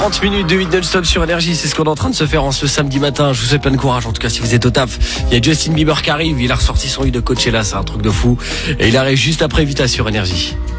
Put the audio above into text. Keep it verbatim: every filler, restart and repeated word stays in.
trente minutes de huit non-stop sur Énergie, c'est ce qu'on est en train de se faire en ce samedi matin. Je vous souhaite plein de courage, en tout cas si vous êtes au taf. Il y a Justin Bieber qui arrive, il a ressorti son hit de Coachella, c'est un truc de fou. Et il arrive juste après Vita sur Énergie.